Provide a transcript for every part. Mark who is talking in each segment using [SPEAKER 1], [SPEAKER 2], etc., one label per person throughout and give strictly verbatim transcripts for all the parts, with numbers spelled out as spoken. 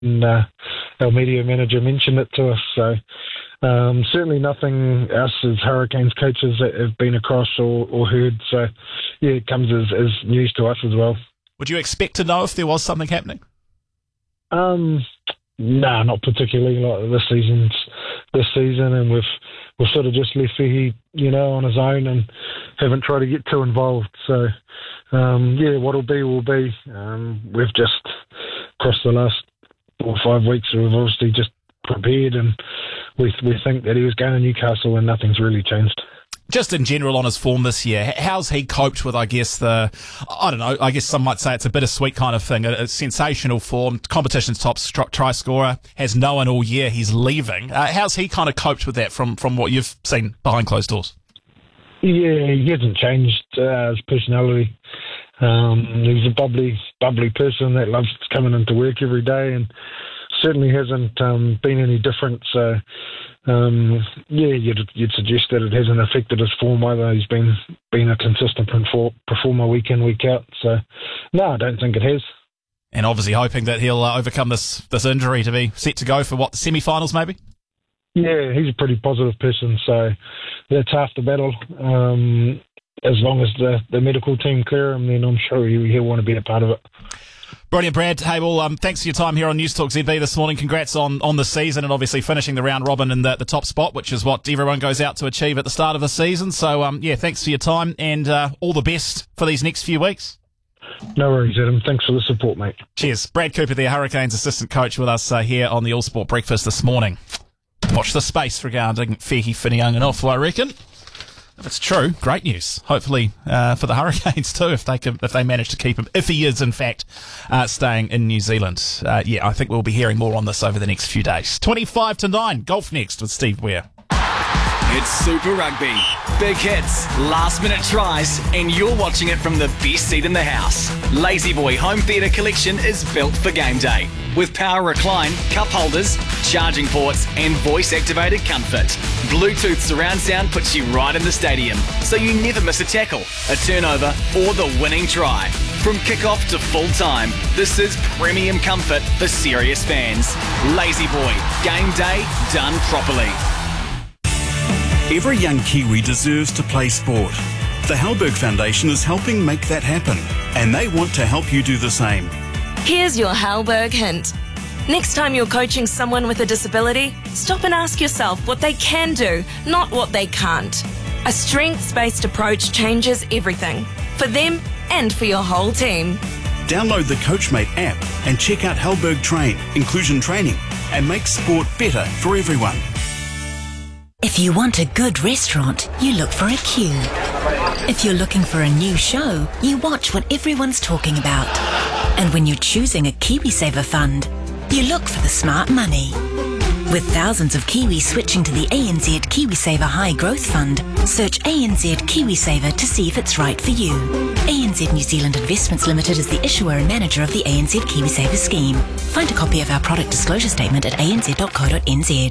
[SPEAKER 1] and uh, our media manager mentioned it to us. So um, certainly nothing us as Hurricanes coaches that have been across or, or heard. So yeah, it comes as, as news to us as well.
[SPEAKER 2] Would you expect to know if there was something happening?
[SPEAKER 1] Um, no, nah, not particularly. Like this season's this season, and we've we've sort of just left Fehi, you know, on his own, and haven't tried to get too involved. So um, yeah, what'll be will be. Um, we've just across the last four or five weeks, we've obviously just prepared, and we we think that he was going to Newcastle, and nothing's really changed.
[SPEAKER 2] Just in general on his form this year, how's he coped with, I guess, the, I don't know, I guess some might say it's a bittersweet kind of thing, a, a sensational form, competition's top try scorer, has no one all year, he's leaving. Uh, how's he kind of coped with that from, from what you've seen behind closed doors?
[SPEAKER 1] Yeah, he hasn't changed uh, his personality. Um, he's a bubbly, bubbly person that loves coming into work every day, and certainly hasn't um, been any different. So, um, yeah, you'd, you'd suggest that it hasn't affected his form either. He's been been a consistent performer week in, week out. So, no, I don't think it has.
[SPEAKER 2] And obviously hoping that he'll uh, overcome this this injury to be set to go for, what, the semi-finals maybe?
[SPEAKER 1] Yeah, he's a pretty positive person, so that's half the battle. Um, as long as the, the medical team clear him, then I'm sure he, he'll want to be a part of it.
[SPEAKER 2] Brilliant, Brad. Hey, well, um, thanks for your time here on News Talk Z B this morning. Congrats on, on the season and obviously finishing the round robin in the, the top spot, which is what everyone goes out to achieve at the start of the season. So, um, yeah, thanks for your time and uh, all the best for these next few weeks.
[SPEAKER 1] No worries, Adam. Thanks for the support, mate.
[SPEAKER 2] Cheers. Brad Cooper, the Hurricanes assistant coach, with us uh, here on the All Sport Breakfast this morning. Watch the space regarding Fehi Whitianganofu, I reckon. If it's true, great news. Hopefully uh, for the Hurricanes too, if they can, if they manage to keep him, if he is in fact uh, staying in New Zealand. Uh, yeah, I think we'll be hearing more on this over the next few days. twenty-five to nine, golf next with Steve Weir.
[SPEAKER 3] It's Super Rugby. Big hits, last minute tries, and you're watching it from the best seat in the house. Lazy Boy Home Theatre Collection is built for game day. With power recline, cup holders, charging ports, and voice-activated comfort. Bluetooth surround sound puts you right in the stadium, so you never miss a tackle, a turnover, or the winning try. From kick-off to full-time, this is premium comfort for serious fans. Lazy Boy, game day done properly.
[SPEAKER 4] Every young Kiwi deserves to play sport. The Halberg Foundation is helping make that happen, and they want to help you do the same.
[SPEAKER 5] Here's your Halberg hint. Next time you're coaching someone with a disability, stop and ask yourself what they can do, not what they can't. A strengths-based approach changes everything, for them and for your whole team.
[SPEAKER 4] Download the Coachmate app and check out Halberg Train, inclusion training, and make sport better for everyone.
[SPEAKER 6] If you want a good restaurant, you look for a queue. If you're looking for a new show, you watch what everyone's talking about. And when you're choosing a KiwiSaver fund, you look for the smart money. With thousands of Kiwis switching to the A N Z KiwiSaver High Growth Fund, search A N Z KiwiSaver to see if it's right for you. A N Z New Zealand Investments Limited is the issuer and manager of the A N Z KiwiSaver scheme. Find a copy of our product disclosure statement at a n z dot co dot n z.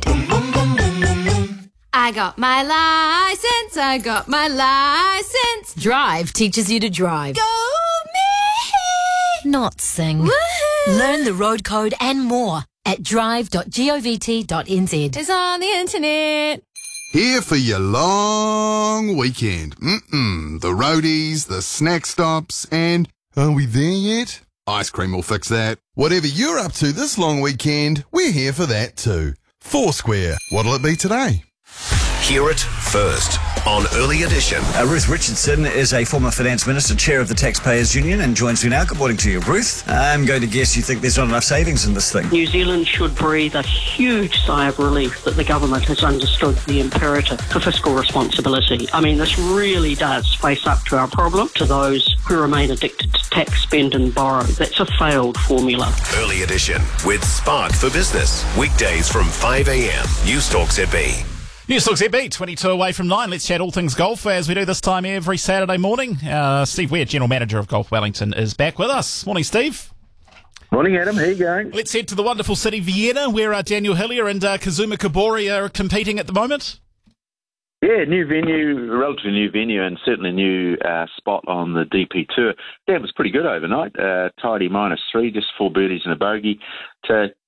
[SPEAKER 7] I got my license, I got my license.
[SPEAKER 8] Drive teaches you to drive.
[SPEAKER 7] Go me!
[SPEAKER 8] Not sing.
[SPEAKER 7] Woohoo!
[SPEAKER 8] Learn the road code and more at drive dot govt dot n z.
[SPEAKER 7] It's on the internet.
[SPEAKER 9] Here for your long weekend. Mm-mm. The roadies, the snack stops, and are we there yet? Ice cream will fix that. Whatever you're up to this long weekend, we're here for that too. Foursquare. What'll it be today?
[SPEAKER 10] Hear it first on Early Edition.
[SPEAKER 11] Uh, Ruth Richardson is a former finance minister, chair of the Taxpayers Union, and joins me now. Good morning to you, Ruth. I'm going to guess you think there's not enough savings in this thing.
[SPEAKER 12] New Zealand should breathe a huge sigh of relief that the government has understood the imperative for fiscal responsibility. I mean, this really does face up to our problem, to those who remain addicted to tax, spend and borrow. That's a failed formula.
[SPEAKER 10] Early Edition with Spark for Business. Weekdays from five a.m. News Talk Z B.
[SPEAKER 2] News Talk Z B, twenty-two away from nine. Let's chat all things golf as we do this time every Saturday morning. Uh, Steve Weir, General Manager of Golf Wellington, is back with us. Morning, Steve.
[SPEAKER 13] Morning, Adam. How you going?
[SPEAKER 2] Let's head to the wonderful city, Vienna, where uh, Daniel Hillier and uh, Kazuma Kobori are competing at the moment.
[SPEAKER 13] Yeah, new venue, relatively new venue, and certainly new uh, spot on the D P Tour. Dan was pretty good overnight. Uh, tidy minus three, just four birdies and a bogey to